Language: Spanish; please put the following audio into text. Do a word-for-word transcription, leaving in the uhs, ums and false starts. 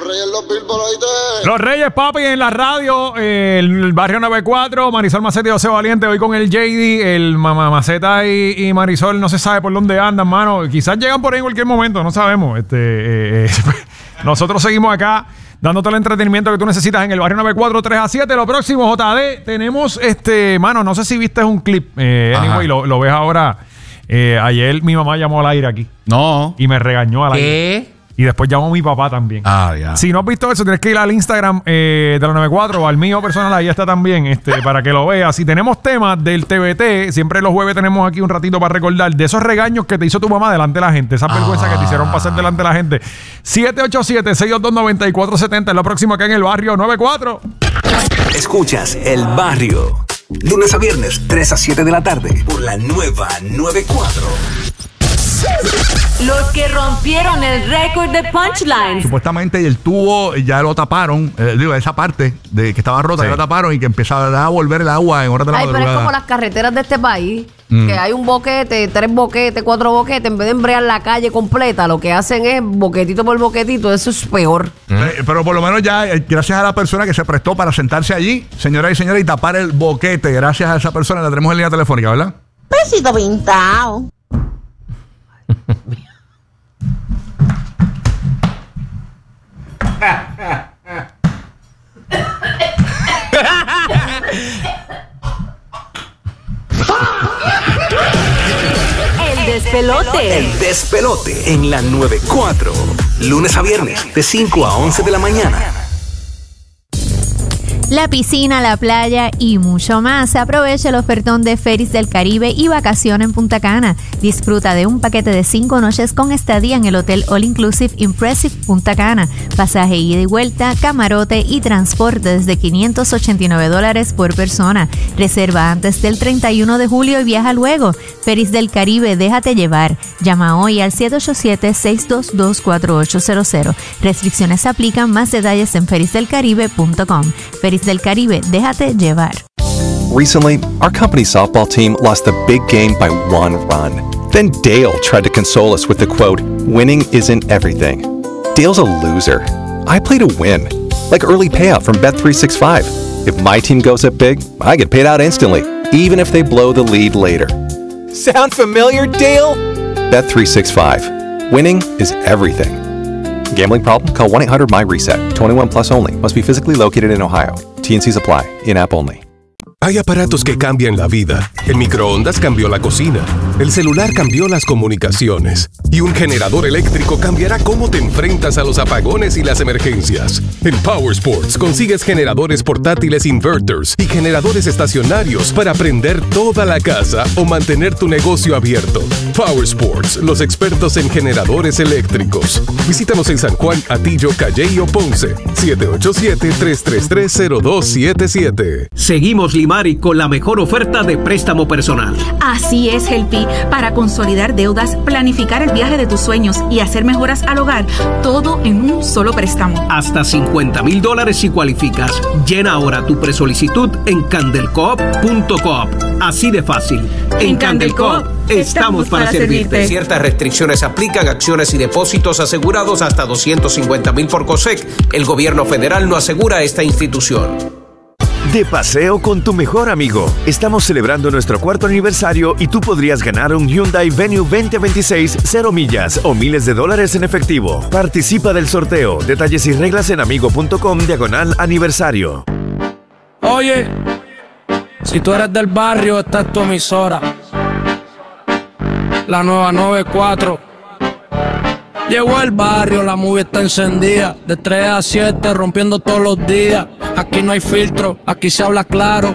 Reyes, los Billboard, ¿oíste? Los Reyes, papi, en la radio, eh, el barrio noventa y cuatro, Marisol Maceta y José Valiente, hoy con el J D, el Mamá Maceta y, y Marisol, no se sabe por dónde andan, mano. Quizás llegan por ahí en cualquier momento, no sabemos. Este, eh, eh, nosotros seguimos acá dándote el entretenimiento que tú necesitas en el barrio noventa y cuatro, tres a siete. Lo próximo, J D, tenemos, este, mano, no sé si viste un clip, eh, anyway, lo, lo ves ahora. Eh, ayer mi mamá llamó al aire aquí. No. Y me regañó al aire. ¿Qué? Y después llamó a mi papá también. Ah, ya. Si no has visto eso, tienes que ir al Instagram eh, de la noventa y cuatro o al mío personal, ahí está también, este, para que lo veas. Si tenemos temas del T V T, siempre los jueves tenemos aquí un ratito para recordar de esos regaños que te hizo tu mamá delante de la gente, esas vergüenzas Ah. que te hicieron pasar delante de la gente. siete ocho siete, seis dos dos, nueve cuatro siete cero es lo próximo acá en el barrio noventa y cuatro. Escuchas El Barrio. Lunes a viernes, tres a siete de la tarde, por la nueva noventa y cuatro. Los que rompieron el récord de punchlines. Supuestamente el tubo ya lo taparon, eh, digo, esa parte de que estaba rota Sí. ya la taparon y que empezaba a volver el agua en horas de la Ay, pero es madrugada. como las carreteras de este país, Mm. que hay un boquete, tres boquetes, cuatro boquetes, en vez de embrear la calle completa, lo que hacen es boquetito por boquetito, eso es peor. Eh, Pero por lo menos ya, eh, gracias a la persona que se prestó para sentarse allí, señoras y señores, y tapar el boquete, gracias a esa persona, la tenemos en línea telefónica, ¿verdad? Besito pintado. El despelote. El Despelote en la noventa y cuatro. Lunes a viernes, de cinco a once de la mañana. La piscina, la playa y mucho más. Aprovecha el ofertón de Ferries del Caribe y vacación en Punta Cana. Disfruta de un paquete de cinco noches con estadía en el Hotel All Inclusive Impressive Punta Cana. Pasaje ida y vuelta, camarote y transporte desde quinientos ochenta y nueve dólares por persona. Reserva antes del treinta y uno de julio y viaja luego. Ferries del Caribe, déjate llevar. Llama hoy al siete ocho siete, seis dos dos, cuatro ocho cero cero. Restricciones aplican. Más detalles en ferries del caribe punto com. Ferries del Caribe, déjate llevar. Recently, our company's softball team lost the big game by one run. Then Dale tried to console us with the quote, "Winning isn't everything." Dale's a loser. I play to win, like early payout from Bet three sixty-five. If my team goes up big, I get paid out instantly, even if they blow the lead later. Sound familiar, Dale? Bet three sixty-five. Winning is everything. Gambling problem? Call one eight hundred my reset. twenty-one plus only. Must be physically located in Ohio. T and C's apply. In-app only. Hay aparatos que cambian la vida. El microondas cambió la cocina. El celular cambió las comunicaciones. Y un generador eléctrico cambiará cómo te enfrentas a los apagones y las emergencias. En Power Sports consigues generadores portátiles inverters y generadores estacionarios para prender toda la casa o mantener tu negocio abierto. Power Sports, los expertos en generadores eléctricos. Visítanos en San Juan, Atillo, Calley o Ponce. siete ocho siete, tres tres tres, cero dos siete siete. Seguimos Limari con la mejor oferta de préstamo personal. Así es, Helpi. Para consolidar deudas, planificar el viaje de tus sueños y hacer mejoras al hogar, todo en un solo préstamo. Hasta cincuenta mil dólares si cualificas. Llena ahora tu presolicitud en candelcoop punto coop. Así de fácil. En, en Candelcoop estamos para, para servirte. servirte. Ciertas restricciones aplican, acciones y depósitos asegurados hasta doscientos cincuenta mil por COSEC. El gobierno federal no asegura esta institución. De paseo con tu mejor amigo. Estamos celebrando nuestro cuarto aniversario y tú podrías ganar un Hyundai Venue veinte veintiséis, cero millas o miles de dólares en efectivo. Participa del sorteo. Detalles y reglas en amigo.com diagonal aniversario. Oye, si tú eres del barrio, esta es tu emisora. La nueva noventa y cuatro. Llegó el barrio, la movie está encendida. De tres a siete, rompiendo todos los días. Aquí no hay filtro, aquí se habla claro.